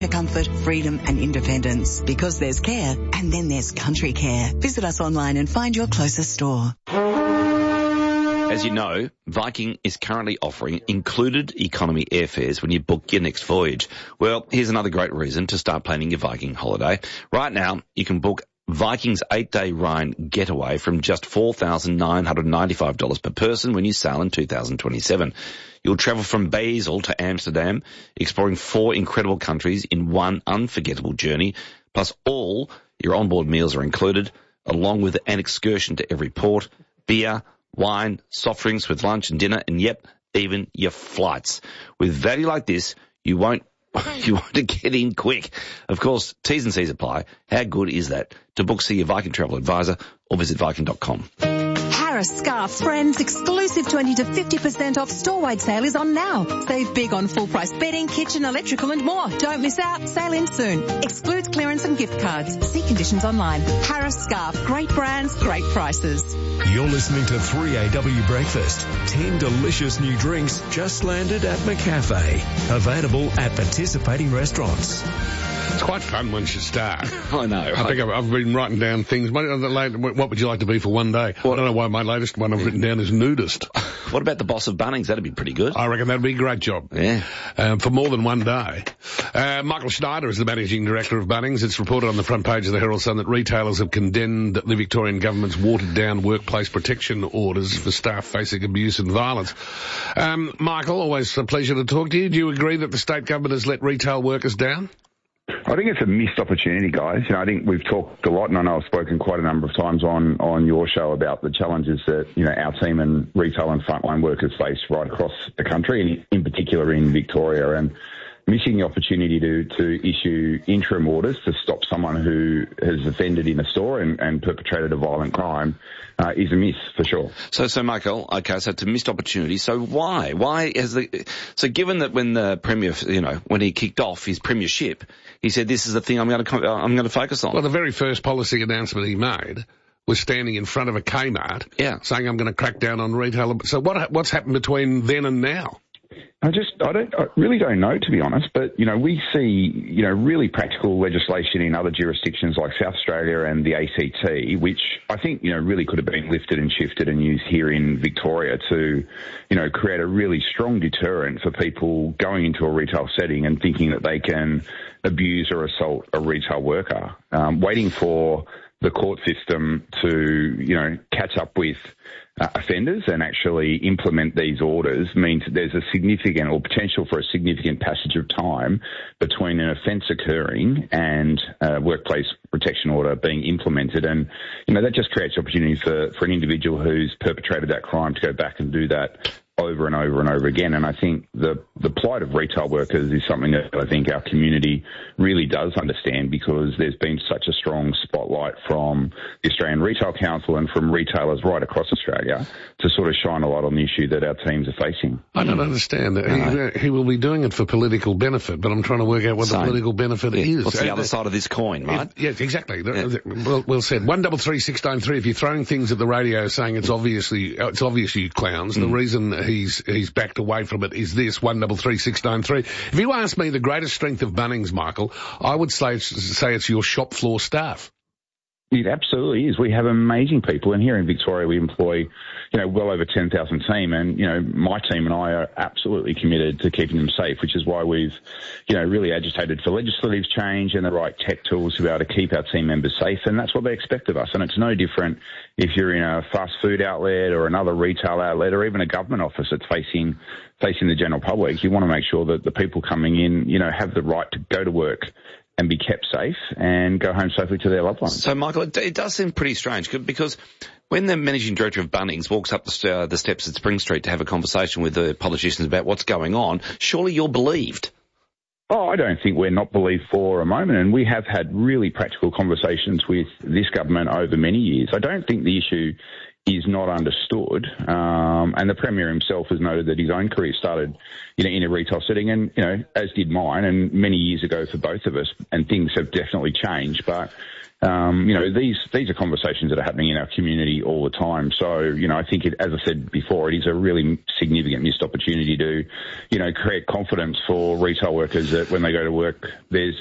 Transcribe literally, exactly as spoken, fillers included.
Comfort, freedom and independence. Because there's care and then there's country care. Visit us online and find your closest store. As you know, Viking is currently offering included economy airfares when you book your next voyage. Well, here's another great reason to start planning your Viking holiday. Right now, you can book Viking's eight-day Rhine getaway from just four thousand nine hundred ninety-five dollars per person when you sail in two thousand twenty-seven. You'll travel from Basel to Amsterdam, exploring four incredible countries in one unforgettable journey, plus all your onboard meals are included, along with an excursion to every port, beer, wine, soft drinks with lunch and dinner, and yep, even your flights. With value like this, you won't you want to get in quick. Of course, T's and C's apply. How good is that? To book, see your Viking travel advisor or visit viking dot com. Harris Scarf's Friends exclusive twenty to fifty percent off store-wide sale is on now. Save big on full-price bedding, kitchen, electrical and more. Don't miss out. Sale ends soon. Excludes clearance and gift cards. See conditions online. Harris Scarf. Great brands, great prices. You're listening to three A W Breakfast. Ten delicious new drinks just landed at McCafe. Available at participating restaurants. It's quite fun once you start. I know. I think I've, I've been writing down things. What would you like to be for one day? What? I don't know why my latest one I've written down is nudist. What about the boss of Bunnings? That'd be pretty good. I reckon that'd be a great job. Yeah. Um, for more than one day. Uh, Michael Schneider is the managing director of Bunnings. It's reported on the front page of the Herald Sun that retailers have condemned the Victorian government's watered-down workplace protection orders for staff facing abuse and violence. Um, Michael, always a pleasure to talk to you. Do you agree that the state government has let retail workers down? I think it's a missed opportunity, guys. You know, I think we've talked a lot, and I know I've spoken quite a number of times on, on your show about the challenges that, you know, our team and retail and frontline workers face right across the country, and in particular in Victoria. And missing the opportunity to, to issue interim orders to stop someone who has offended in a store and, and perpetrated a violent crime uh, is a miss for sure. So, so Michael, okay, so it's a missed opportunity. So why? Why is the, so given that when the Premier, you know, when he kicked off his premiership, he said, this is the thing I'm going to, I'm going to focus on. Well, the very first policy announcement he made was standing in front of a Kmart, yeah, saying I'm going to crack down on retail. So what, what's happened between then and now? I just, I don't, I really don't know, to be honest, but, you know, we see, you know, really practical legislation in other jurisdictions like South Australia and the A C T, which I think, you know, really could have been lifted and shifted and used here in Victoria to, you know, create a really strong deterrent for people going into a retail setting and thinking that they can abuse or assault a retail worker, um, waiting for the court system to, you know, catch up with Uh, offenders and actually implement these orders means that there's a significant or potential for a significant passage of time between an offence occurring and a workplace protection order being implemented. And, you know, that just creates opportunity for, for an individual who's perpetrated that crime to go back and do that over and over and over again. And I think the, the plight of retail workers is something that I think our community really does understand, because there's been such a strong spotlight from the Australian Retail Council and from retailers right across Australia to sort of shine a light on the issue that our teams are facing. I don't understand that. No. He, he will be doing it for political benefit, but I'm trying to work out what Same. the political benefit yeah. is. What's the uh, other side of this coin, right? It, yes, exactly. Yeah. Well, well said. One double three six nine three. If you're throwing things at the radio saying it's obviously it's obvious you clowns, mm. the reason he's he's backed away from it is this: one double three six nine three. If you ask me the greatest strength of Bunnings, Michael, I would say say it's your shop floor staff. It absolutely is. We have amazing people, and here in Victoria we employ, you know, well over ten thousand team, and, you know, my team and I are absolutely committed to keeping them safe, which is why we've, you know, really agitated for legislative change and the right tech tools to be able to keep our team members safe, and that's what they expect of us. And it's no different if you're in a fast food outlet or another retail outlet or even a government office that's facing facing the general public. You want to make sure that the people coming in, you know, have the right to go to work and be kept safe and go home safely to their loved ones. So, Michael, it, it does seem pretty strange, because when the managing director of Bunnings walks up the, uh, the steps at Spring Street to have a conversation with the politicians about what's going on, surely you're believed. Oh, I don't think we're not believed for a moment, and we have had really practical conversations with this government over many years. I don't think the issue is not understood. Um, and the Premier himself has noted that his own career started, you know, in a retail setting, and, you know, as did mine, and many years ago for both of us, and things have definitely changed. But, um, you know, these, these are conversations that are happening in our community all the time. So, you know, I think it, as I said before, it is a really significant missed opportunity to, you know, create confidence for retail workers that when they go to work, there's